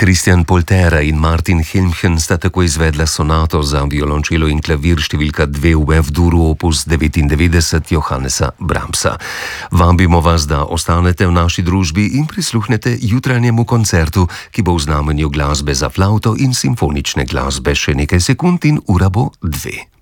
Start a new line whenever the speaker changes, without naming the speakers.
Christian Poltera in Martin Helmchen sta tako izvedla sonato za violončelo in klavir številka 2 v F-duru opus 99 Johannesa Brahmsa. Vabimo vas, da ostanete v naši družbi in prisluhnete jutranjemu koncertu, ki bo v znamenju glasbe za flavto in simfonične glasbe še nekaj sekund in ura bo 2.